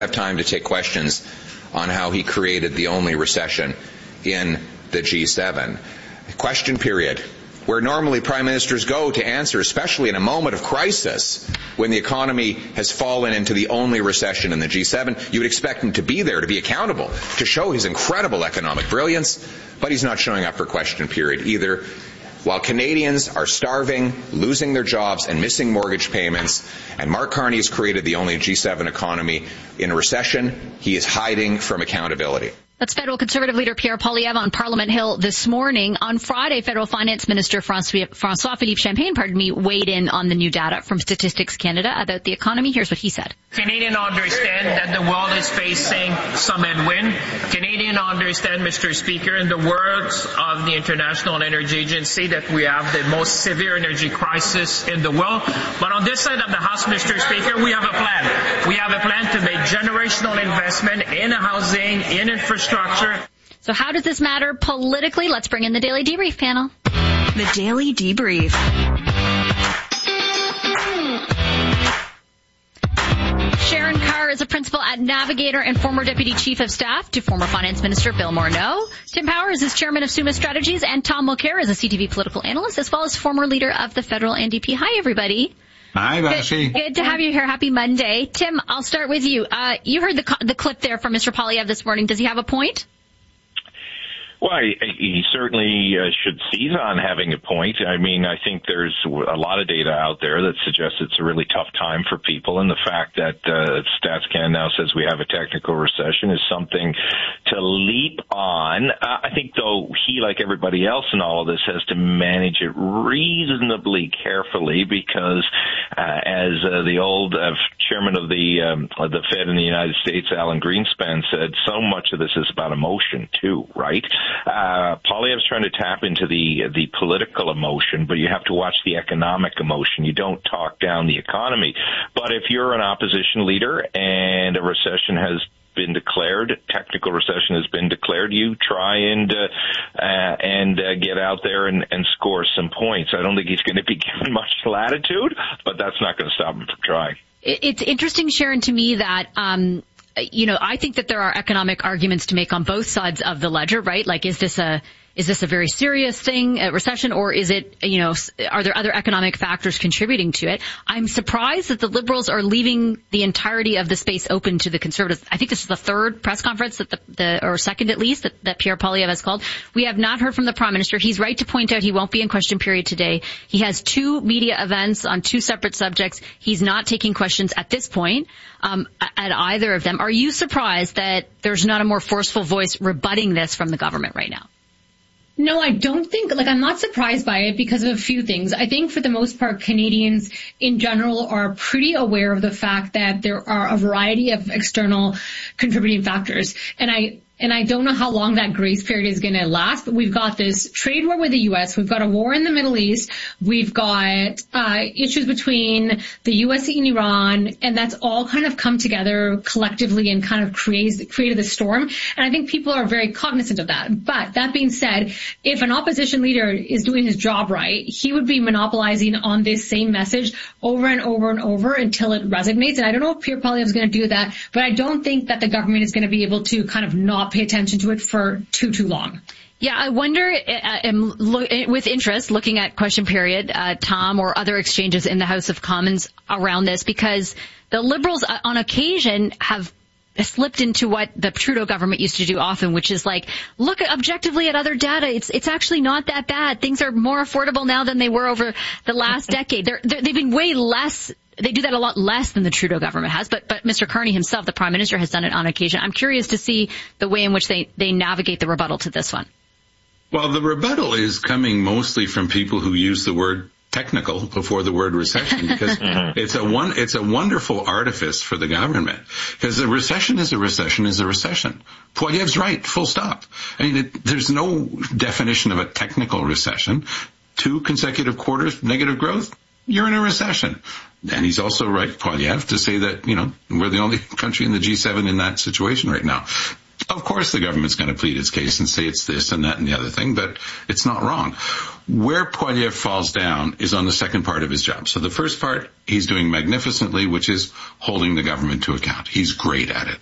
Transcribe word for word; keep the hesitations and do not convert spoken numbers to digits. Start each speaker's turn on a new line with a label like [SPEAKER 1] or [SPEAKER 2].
[SPEAKER 1] have time to take questions on how he created the only recession in the G seven. Question period. Where normally prime ministers go to answer, especially in a moment of crisis, when the economy has fallen into the only recession in the G seven, you would expect him to be there, to be accountable, to show his incredible economic brilliance, but he's not showing up for question period either. While Canadians are starving, losing their jobs, and missing mortgage payments, and Mark Carney has created the only G seven economy in a recession, he is hiding from accountability.
[SPEAKER 2] That's federal Conservative leader Pierre Poilievre on Parliament Hill this morning. On Friday, federal finance minister François-Philippe Champagne, pardon me, weighed in on the new data from Statistics Canada about the economy. Here's what he said.
[SPEAKER 3] Canadians understand that the world is facing some headwind. Canadians understand, Mister Speaker, in the words of the International Energy Agency, that we have the most severe energy crisis in the world. But on this side of the House, Mister Speaker, we have a plan. We have a plan to make generational investment in housing, in infrastructure.
[SPEAKER 2] So how does this matter politically? Let's bring in the Daily Debrief panel.
[SPEAKER 4] The Daily Debrief.
[SPEAKER 2] Sharon Carr is a principal at Navigator and former Deputy Chief of Staff to former Finance Minister Bill Morneau. Tim Powers is Chairman of Summa Strategies, and Tom Mulcair is a C T V political analyst, as well as former leader of the federal N D P. Hi, everybody.
[SPEAKER 5] Hi, Vashi.
[SPEAKER 2] Good, good to have you here. Happy Monday. Tim, I'll start with you. Uh, you heard the, the clip there from Mister Poilievre this morning. Does he have a point?
[SPEAKER 6] Well, he, he certainly uh, should seize on having a point. I mean, I think there's a lot of data out there that suggests it's a really tough time for people, and the fact that uh, StatsCan now says we have a technical recession is something to leap on. Uh, I think, though, he, like everybody else in all of this, has to manage it reasonably carefully because, uh, as uh, the old uh, chairman of the um, of the Fed in the United States, Alan Greenspan, said, so much of this is about emotion, too, right? Uh, Poilievre's trying to tap into the the political emotion, but you have to watch the economic emotion. You don't talk down the economy. But if you're an opposition leader and a recession has been declared, technical recession has been declared, you try and uh, uh, and uh, get out there and, and score some points. I don't think he's going to be given much latitude, but that's not going to stop him from trying.
[SPEAKER 2] It's interesting, Sharon, to me that um you know, I think that there are economic arguments to make on both sides of the ledger, right? Like, is this a is this a very serious thing, a recession, or is it, you know, are there other economic factors contributing to it? I'm surprised that the Liberals are leaving the entirety of the space open to the Conservatives. I think this is the third press conference that the, the or second at least, that, that Pierre Poilievre has called. We have not heard from the Prime Minister. He's right to point out he won't be in question period today. He has two media events on two separate subjects. He's not taking questions at this point um, at either of them. Are you surprised that there's not a more forceful voice rebutting this from the government right now?
[SPEAKER 7] No, I don't think, like, I'm not surprised by it because of a few things. I think for the most part, Canadians in general are pretty aware of the fact that there are a variety of external contributing factors. And I, And I don't know how long that grace period is going to last, but we've got this trade war with the U S. We've got a war in the Middle East. We've got uh issues between the U S and Iran, and that's all kind of come together collectively and kind of created, created the storm. And I think people are very cognizant of that. But that being said, if an opposition leader is doing his job right, he would be monopolizing on this same message over and over and over until it resonates. And I don't know if Pierre Poilievre is going to do that, but I don't think that the government is going to be able to kind of not pay attention to it for too, too long.
[SPEAKER 2] Yeah, I wonder, uh, um, lo- with interest, looking at question period, uh, Tom, or other exchanges in the House of Commons around this, because the Liberals uh, on occasion have slipped into what the Trudeau government used to do often, which is like, look objectively at other data. It's it's actually not that bad. Things are more affordable now than they were over the last decade. They're, they're, they've been way less. They do that a lot less than the Trudeau government has, but but Mister Carney himself, the Prime Minister, has done it on occasion. I'm curious to see the way in which they, they navigate the rebuttal to this one.
[SPEAKER 5] Well, the rebuttal is coming mostly from people who use the word technical before the word recession, because it's a one it's a wonderful artifice for the government. Because a recession is a recession is a recession. Poilievre's right, full stop. I mean, it, there's no definition of a technical recession. Two consecutive quarters negative growth, you're in a recession. And he's also right, Poilievre, to say that, you know, we're the only country in the G seven in that situation right now. Of course the government's going to plead its case and say it's this and that and the other thing, but it's not wrong. Where Poilievre falls down is on the second part of his job. So the first part, he's doing magnificently, which is holding the government to account. He's great at it.